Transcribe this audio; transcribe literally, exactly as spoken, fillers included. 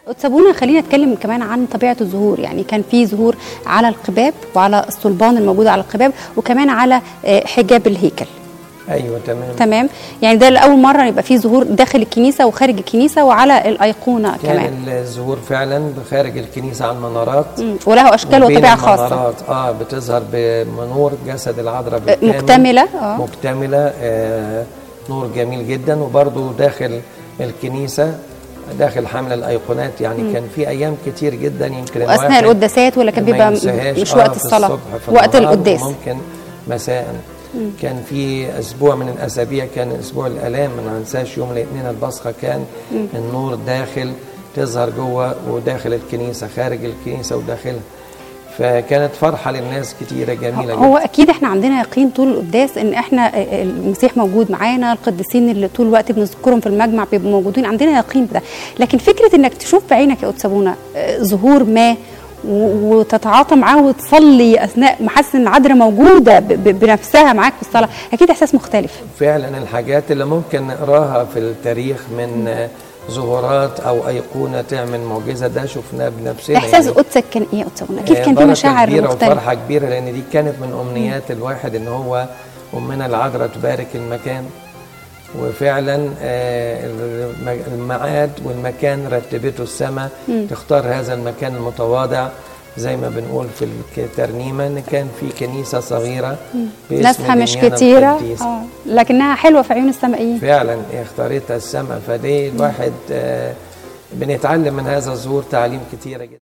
سابونا خلينا نتكلم كمان عن طبيعه الزهور. يعني كان في زهور على القباب وعلى الصلبان الموجوده على القباب وكمان على حجاب الهيكل. ايوه تمام تمام. يعني ده لاول مره يبقى فيه ظهور داخل الكنيسه وخارج الكنيسه وعلى الايقونه كان كمان. كان الظهور فعلا خارج الكنيسه على المنارات وله اشكال وطبيعه خاصه. المنارات اه بتظهر بمنور جسد العذراء بالكامل، مكتمله اه مكتمله آه نور جميل جدا. وبرده داخل الكنيسه داخل حمل الايقونات. يعني مم. كان في ايام كتير جدا يمكن اثناء القداسات ولا كان بيبقى مش آه وقت الصلاه، وقت القداس ممكن مساء. مم. كان في اسبوع من الاسابيع كان اسبوع الالام، ما ننساش يوم الاثنين البصخه كان مم. النور داخل تظهر جوه وداخل الكنيسه، خارج الكنيسه وداخلها. فكانت فرحه للناس كتيره جميله هو جدا. اكيد احنا عندنا يقين طول القداس ان احنا المسيح موجود معانا، القديسين اللي طول الوقت بنذكرهم في المجمع بيبقوا موجودين، عندنا يقين بده. لكن فكره انك تشوف بعينك يا قدس ابونا ظهور ما وتتعاطى معاه وتصلي اثناء ما حاسس ان العذراء موجوده بنفسها معاك في الصلاه، اكيد احساس مختلف. فعلا الحاجات اللي ممكن نقراها في التاريخ من ظهورات او ايقونه تعمل معجزه ده شفناه بنفسنا. احساس يعني قدسك كان ايه يا قدس ابونا؟ اكيد كان في مشاعر كبيرة مختلفه وفرحه كبيره، لان دي كانت من امنيات م. الواحد ان هو امنا العذراء تبارك المكان. وفعلا الميعاد والمكان رتبته السماء تختار هذا المكان المتواضع، زي ما بنقول في الترنيمه ان كان في كنيسه صغيره ناسها مش كتيره اه لكنها حلوه في عيون السمائيين. فعلا اختارتها السماء. فدي الواحد آه بنتعلم من هذا الظهور تعليم كتيره جدا.